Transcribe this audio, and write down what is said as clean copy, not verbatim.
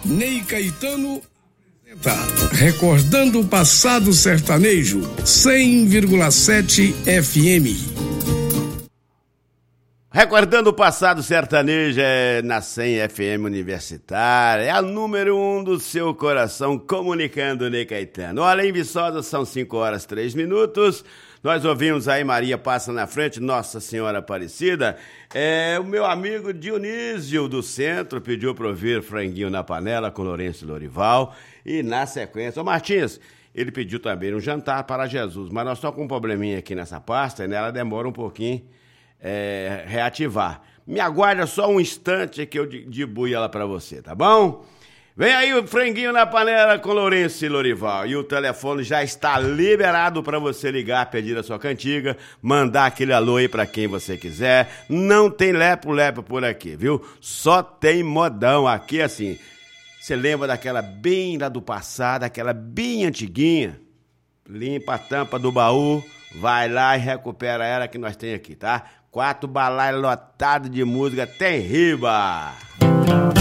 Ney Caetano apresenta Recordando o Passado Sertanejo, 100,7 FM. Recordando o passado sertanejo é na 100 FM Universitária, é a número 1 do seu coração, comunicando Ney Caetano. Olha, em Viçosa são 5h03. Nós ouvimos aí Maria Passa na Frente, Nossa Senhora Aparecida. O meu amigo Dionísio do Centro pediu para ouvir Franguinho na Panela com Lourenço e Lorival. E na sequência, Martins, ele pediu também um jantar para Jesus, mas nós só com um probleminha aqui nessa pasta, né? Ela demora um pouquinho reativar. Me aguarda só um instante que eu dibuio ela para você, tá bom? Vem aí o Franguinho na Panela com Lourenço e Lorival. E o telefone já está liberado para você ligar, pedir a sua cantiga, mandar aquele alô aí para quem você quiser. Não tem lepo-lepo por aqui, viu? Só tem modão aqui assim. Você lembra daquela bem lá do passado, aquela bem antiguinha? Limpa a tampa do baú, vai lá e recupera ela que nós tem aqui, tá? 4 balaios lotados de música, tem riba!